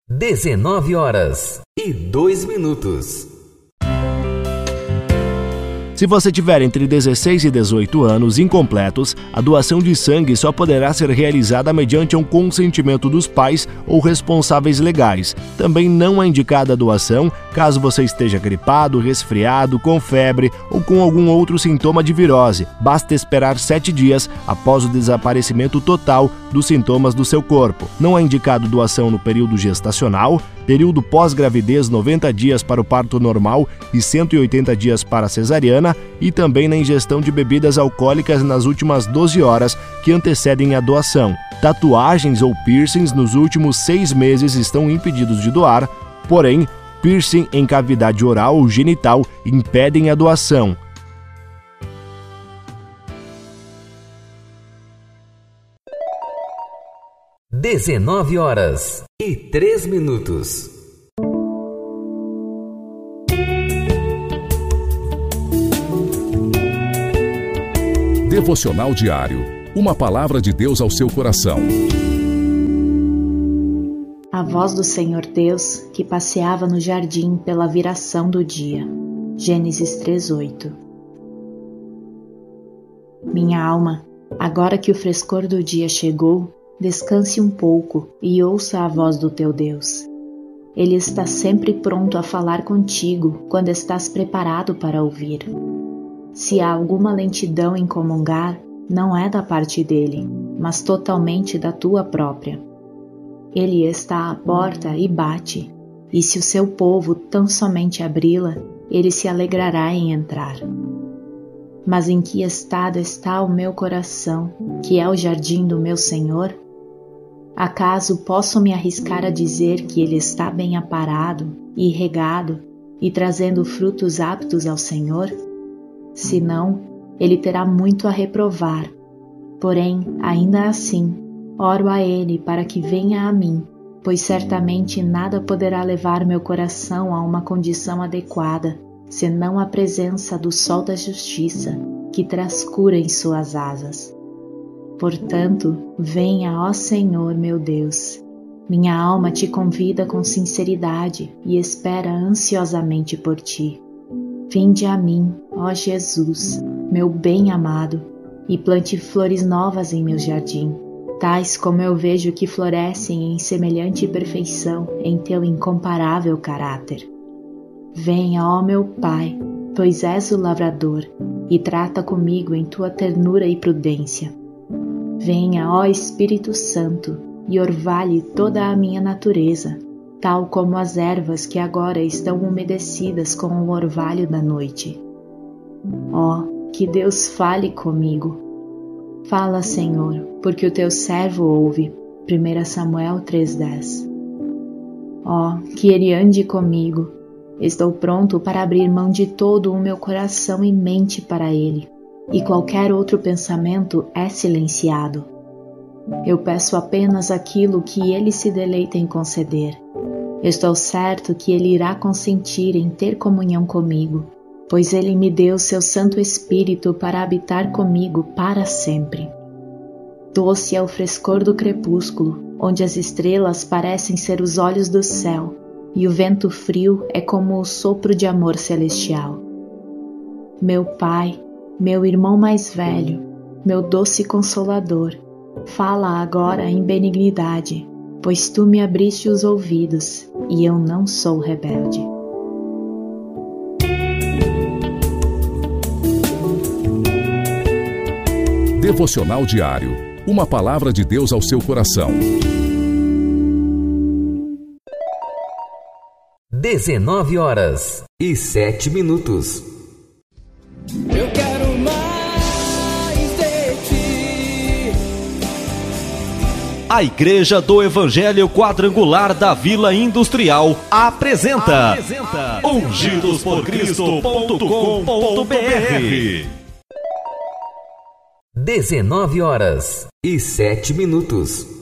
19h02. Se você tiver entre 16 e 18 anos incompletos, a doação de sangue só poderá ser realizada mediante um consentimento dos pais ou responsáveis legais. Também não é indicada a doação caso você esteja gripado, resfriado, com febre ou com algum outro sintoma de virose. Basta esperar 7 dias após o desaparecimento total dos sintomas do seu corpo. Não é indicado doação no período gestacional, período pós-gravidez 90 dias para o parto normal e 180 dias para a cesariana, e também na ingestão de bebidas alcoólicas nas últimas 12 horas que antecedem a doação. Tatuagens ou piercings nos últimos 6 meses estão impedidos de doar, porém, piercing em cavidade oral ou genital impedem a doação. (19h03). Devocional diário. Uma palavra de Deus ao seu coração. A voz do Senhor Deus que passeava no jardim pela viração do dia. Gênesis 3:8. Minha alma, agora que o frescor do dia chegou, descanse um pouco e ouça a voz do teu Deus. Ele está sempre pronto a falar contigo quando estás preparado para ouvir. Se há alguma lentidão em comungar, não é da parte dele, mas totalmente da tua própria. Ele está à porta e bate, e se o seu povo tão somente abri-la, ele se alegrará em entrar. Mas em que estado está o meu coração, que é o jardim do meu Senhor? Acaso posso me arriscar a dizer que ele está bem aparado e regado e trazendo frutos aptos ao Senhor? Se não, ele terá muito a reprovar. Porém, ainda assim, oro a ele para que venha a mim, pois certamente nada poderá levar meu coração a uma condição adequada, senão a presença do sol da justiça, que traz cura em suas asas. Portanto, venha, ó Senhor meu Deus. Minha alma te convida com sinceridade e espera ansiosamente por ti. Vinde a mim, ó Jesus, meu bem-amado, e plante flores novas em meu jardim, tais como eu vejo que florescem em semelhante perfeição em teu incomparável caráter. Venha, ó meu Pai, pois és o lavrador, e trata comigo em tua ternura e prudência. Venha, ó Espírito Santo, e orvalhe toda a minha natureza, tal como as ervas que agora estão umedecidas com o orvalho da noite. Ó, que Deus fale comigo. Fala, Senhor, porque o teu servo ouve. 1 Samuel 3:10. Ó, que ele ande comigo. Estou pronto para abrir mão de todo o meu coração e mente para ele, e qualquer outro pensamento é silenciado. Eu peço apenas aquilo que ele se deleita em conceder. Estou certo que ele irá consentir em ter comunhão comigo, pois ele me deu seu Santo Espírito para habitar comigo para sempre. Doce é o frescor do crepúsculo, onde as estrelas parecem ser os olhos do céu, e o vento frio é como o sopro de amor celestial. Meu Pai, meu irmão mais velho, meu doce consolador, fala agora em benignidade, pois tu me abriste os ouvidos, e eu não sou rebelde. Devocional diário. Uma palavra de Deus ao seu coração. 19h07. Eu quero mais de ti. A Igreja do Evangelho Quadrangular da Vila Industrial apresenta ungidosporcristo.com.br. 19h07.